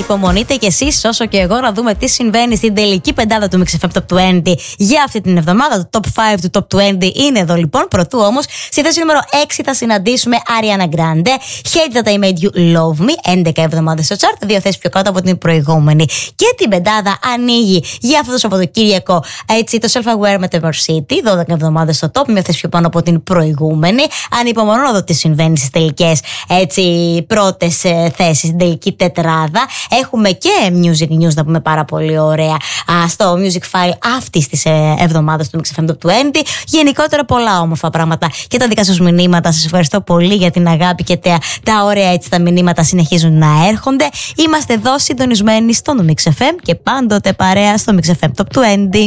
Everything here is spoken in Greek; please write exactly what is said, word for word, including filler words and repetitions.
ανυπομονείτε κι εσείς όσο και εγώ να δούμε τι συμβαίνει στην τελική πεντάδα του Mix εφ εμ Top είκοσι για αυτή την εβδομάδα. Το Top πέντε του Top είκοσι είναι εδώ λοιπόν. Πρωτού όμως, στη θέση νούμερο έξι θα συναντήσουμε Ariana Grande, Hate That I Made You Love Me, έντεκα εβδομάδες στο chart, δύο θέσεις πιο κάτω από την προηγούμενη. Και την πεντάδα ανοίγει για αυτό το Σαββατοκύριακο έτσι, το Self-Aware με το City, δώδεκα εβδομάδες στο top, μια θέση πιο πάνω από την προηγούμενη. Ανυπομονώ να δω τι συμβαίνει στις τελικές πρώτες ε, θέσεις, στην τελική τετράδα. Έχουμε και music news να πούμε πάρα πολύ ωραία α, στο music file αυτής της ε, εβδομάδας του Mix εφ εμ Top είκοσι. Γενικότερα πολλά όμορφα πράγματα και τα δικά σας μηνύματα. Σας ευχαριστώ πολύ για την αγάπη και τα, τα ωραία έτσι τα μηνύματα συνεχίζουν να έρχονται. Είμαστε εδώ συντονισμένοι στο Mix εφ εμ και πάντοτε παρέα στο Mix εφ εμ Top είκοσι.